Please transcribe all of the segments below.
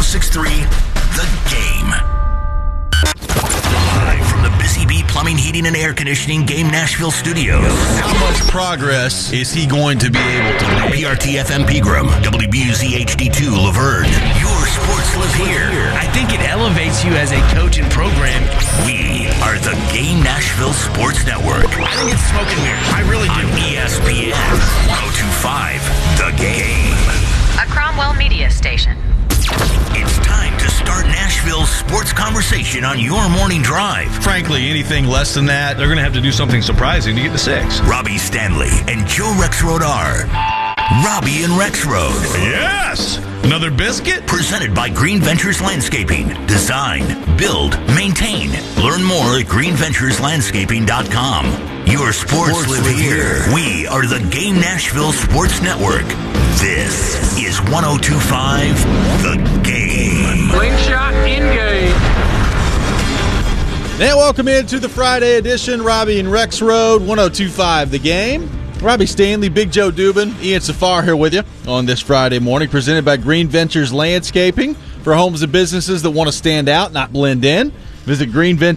106.3 The Game. Live from the Busy Bee Plumbing, Heating, and Air Conditioning Game Nashville studios. How much progress is he going to be able to make? PRT FM Pegram, WBUZ HD2 Laverne. Your sports live here. I think it elevates you as a coach and program. We are the Game Nashville Sports Network. I think it's smoke and mirrors. I really do. On ESPN 102.5 The Game. A Cromwell media station. It's time to start Nashville's sports conversation on your morning drive. Frankly, anything less than that, they're going to have to do something surprising to get to 6. Robbie Stanley and Joe Rexroad are Robbie and Rexroad. Yes! Another biscuit? Presented by Green Ventures Landscaping. Design, build, maintain. Learn more at greenventureslandscaping.com. Your sports live here. We are the Game Nashville Sports Network. This is 102.5 The Game. Slingshot in game. And welcome into the Friday edition. Robbie and Rexroad, 102.5 The Game. Robbie Stanley, Big Joe Dubin, Ian Safar here with you on this Friday morning, presented by Green Ventures Landscaping. For homes and businesses that want to stand out, not blend in, visit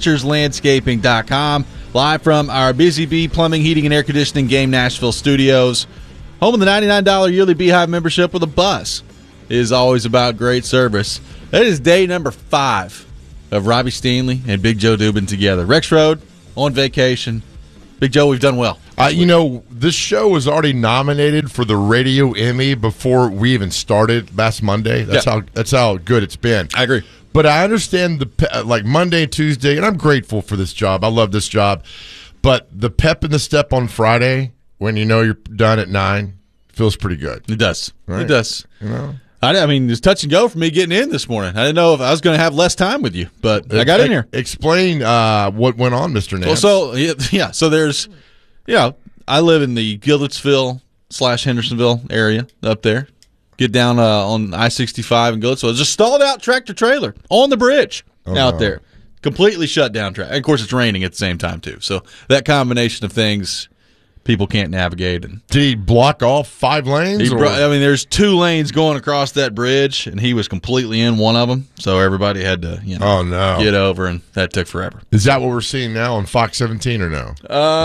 greenventureslandscaping.com. Live from our Busy Bee Plumbing, Heating, and Air Conditioning Game Nashville studios. Home of the $99 yearly Beehive membership with a bus. It is always about great service. That is day number 5 of Robbie Stanley and Big Joe Dubin together. Rexroad on vacation. Big Joe, we've done well. This show was already nominated for the Radio Emmy before we even started last Monday. That's how good it's been. I agree. But I understand like Monday and Tuesday, and I'm grateful for this job. I love this job. But the pep and the step on Friday, when you know you're done at 9, feels pretty good. It does. Right? It does. You know? I mean, it's touch and go for me getting in this morning. I didn't know if I was going to have less time with you, but I got in here. Explain what went on, Mr. Nance. So there's, I live in the Gilletsville/Hendersonville area up there. Get down on I-65 in Gilletsville. There's a stalled out tractor trailer on the bridge there. Completely shut down track. And of course, it's raining at the same time, too. So that combination of things, people can't navigate. And did he block off 5 lanes? There's 2 lanes going across that bridge, and he was completely in one of them. So everybody had to, get over, and that took forever. Is that what we're seeing now on Fox 17 or no?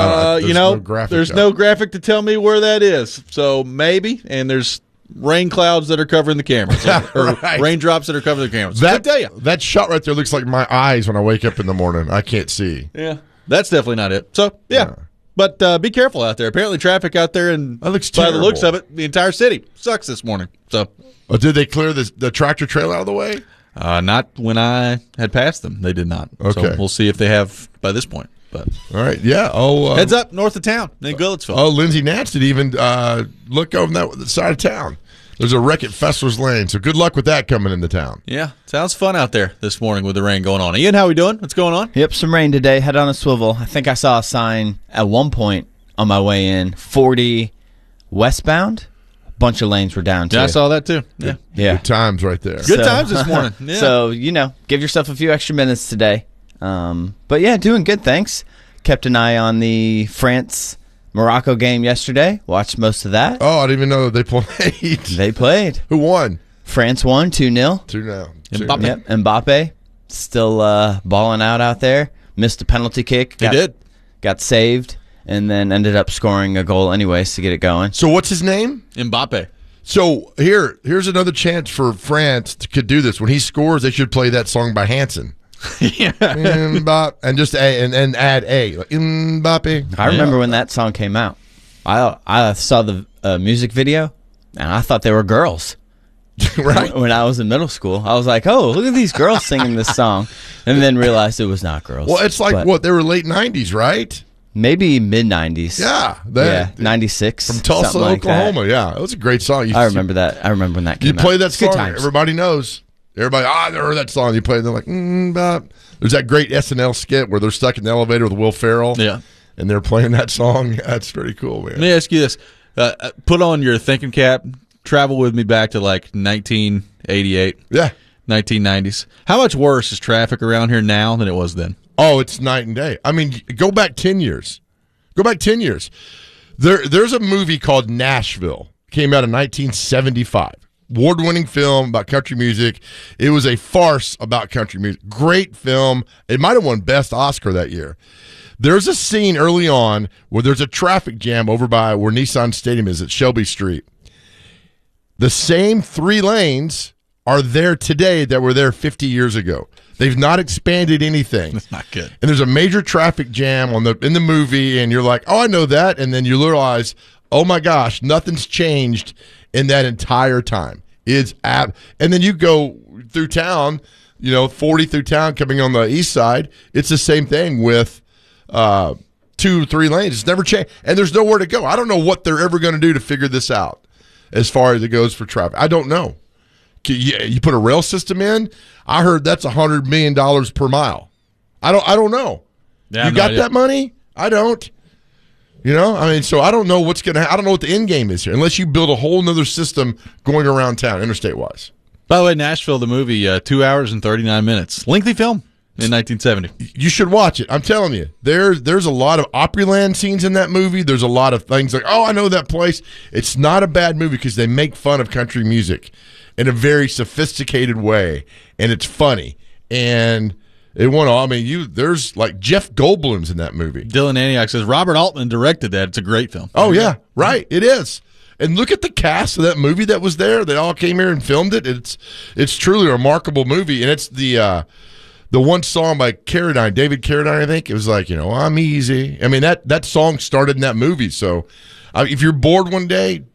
There's no graphic to tell me where that is. So maybe, and there's rain clouds that are covering the cameras, or raindrops that are covering the cameras. I tell you, that shot right there looks like my eyes when I wake up in the morning. I can't see. Yeah, that's definitely not it. So yeah. But be careful out there. Apparently, traffic out there, and that looks by the looks of it, the entire city sucks this morning. So, did they clear the tractor trailer out of the way? Not when I had passed them. They did not. Okay, so we'll see if they have by this point. But all right, yeah. Heads up north of town in Gilletsville. Oh, Lindsey Nance didn't even look over that side of town. There's a wreck at Fessler's Lane, so good luck with that coming into town. Yeah, sounds fun out there this morning with the rain going on. Ian, how we doing? What's going on? Yep, some rain today. Head on a swivel. I think I saw a sign at one point on my way in, 40 westbound. A bunch of lanes were down, too. Yeah, I saw that, too. Yeah. Good times right there. Good times this morning. Yeah. So, give yourself a few extra minutes today. But, yeah, doing good, thanks. Kept an eye on the France-Morocco game yesterday. Watched most of that. Oh, I didn't even know they played. They played. Who won? France won 2-0. 2-0. Mbappe. Yep, Mbappe still balling out there. Missed a penalty kick. He did. Got saved. And then ended up scoring a goal anyways to get it going. So what's his name? Mbappe. So here's another chance for France to do this. When he scores, they should play that song by Hanson. Yeah. Mbappe, and just and add a like, Mbappe. I remember when that song came out. I saw the music video, and I thought they were girls. Right. When I was in middle school, I was like, "Oh, look at these girls singing this song," and then realized it was not girls. Well, it's like they were late '90s, right? Maybe mid-90s. Yeah. 96. From Tulsa, Oklahoma. That. Yeah, it was a great song. I remember that. I remember when that came out. You play that song, times. Everybody knows. Everybody, they heard that song. You play it, they're like, There's that great SNL skit where they're stuck in the elevator with Will Ferrell. Yeah. And they're playing that song. That's pretty cool, man. Let me ask you this. Put on your thinking cap. Travel with me back to like 1988. Yeah. 1990s. How much worse is traffic around here now than it was then? Oh, it's night and day. I mean, go back 10 years. Go back 10 years. There's a movie called Nashville. Came out in 1975. award-winning film about country music. It was a farce about country music. Great film. It might have won Best Oscar that year. There's a scene early on where there's a traffic jam over by where Nissan Stadium is at Shelby Street. The same 3 lanes are there today that were there 50 years ago. They've not expanded anything. That's not good. And there's a major traffic jam in the movie, and you're like, oh, I know that. And then you realize, oh, my gosh, nothing's changed in that entire time. And then you go through town, 40 through town coming on the east side. It's the same thing with 2, 3 lanes. It's never changed. And there's nowhere to go. I don't know what they're ever going to do to figure this out as far as it goes for traffic. I don't know. You put a rail system in, I heard that's $100 million per mile. I don't know. Yeah, you got that money? I don't. So I don't know what's going to I don't know what the end game is here unless you build a whole nother system going around town interstate-wise. By the way, Nashville, the movie, 2 hours and 39 minutes. Lengthy film in 1970. You should watch it. I'm telling you. There's a lot of Opryland scenes in that movie. There's a lot of things like, oh, I know that place. It's not a bad movie because they make fun of country music in a very sophisticated way, and it's funny. And it went on. There's like Jeff Goldblum's in that movie. Dylan Antioch says Robert Altman directed that. It's a great film. Oh, yeah, right. It is. And look at the cast of that movie that was there. They all came here and filmed it. It's truly a remarkable movie, and it's the one song by Carradine, David Carradine, I think. It was like, I'm easy. That song started in that movie. So if you're bored one day,